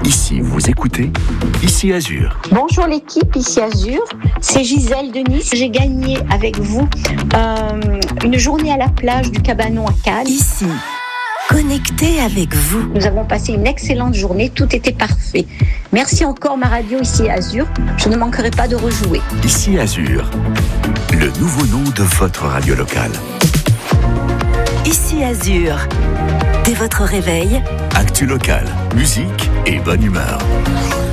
Ici, vous écoutez Ici Azur. Bonjour l'équipe, ici Azur. C'est Gisèle de Nice. J'ai gagné avec vous une journée à la plage du Cabanon à Cannes. Ici, connecté avec vous. Nous avons passé une excellente journée, tout était parfait. Merci encore ma radio Ici Azur. Je ne manquerai pas de rejouer. Ici Azur, le nouveau nom de votre radio locale. Ici Azur. Dès votre réveil, Actu locale, musique et bonne humeur.